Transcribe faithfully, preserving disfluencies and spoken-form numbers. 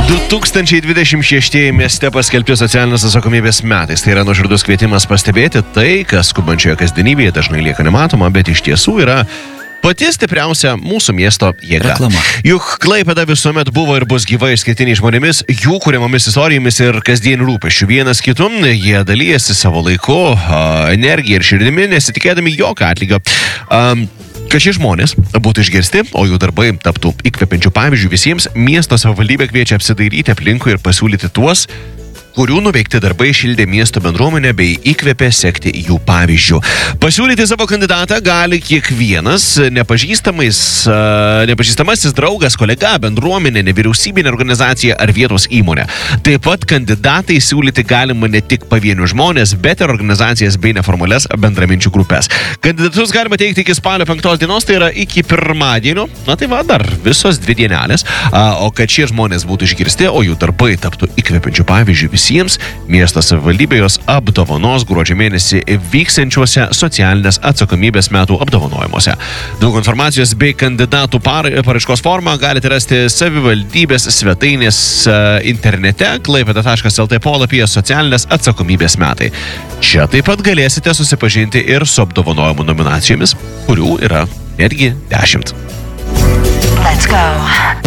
du tūkstančiai dvidešimt šeštieji mieste paskelbti socialinės atsakomybės metais. Tai yra nuoširdus kvietimas pastebėti tai, kas skubančioje kasdienybėje dažnai lieka nematoma, bet iš tiesų yra pati stipriausia mūsų miesto jėga. Reklama. Juk Klaipėda visuomet buvo ir bus gyva išskirtiniais žmonėmis, jų kuriamomis istorijomis ir kasdienių rūpesčių. Vienas kitum jie dalyjasi savo laiku, energiją ir širdimi, nesitikėdami jokio atlygio. Um, Kad šie žmonės būtų išgirsti, o jų darbai taptų įkvepiančių pavyzdžių visiems, miesto savivaldybė kviečia apsidairyti aplinkui ir pasiūlyti tuos, kurių nuveikti darbai šildė miesto bendruomenę bei įkvėpė sekti jų pavyzdžių. Pasiūlyti savo kandidatą gali kiekvienas nepažįstamais, nepažįstamasis draugas, kolega, bendruomenė, nevyriausybinė organizacija ar vietos įmonė. Taip pat kandidatai siūlyti galima ne tik pavienių žmonės, bet ir organizacijas bei neformalias bendraminčių grupės. Kandidatus galima teikti iki spalio penktos dienos, tai yra iki pirmadienio. Na tai va, dar visos dvi dienelės. O kad šie žmonės būtų išgirsti, o jų darbai taptų įkvepiančių pavyzdžių visiems, miesto savivaldybė jos apdovanos gruodžio mėnesį vyksiančiuose socialinės atsakomybės metų apdovanojimuose. Daug informacijos bei kandidatų paraiškos formą galite rasti savivaldybės svetainės internete klaipėda taškas lt polapyje socialinės atsakomybės metai. Čia taip pat galėsite susipažinti ir su apdovanojimų nominacijomis, kurių yra netgi dešimt. Let's go.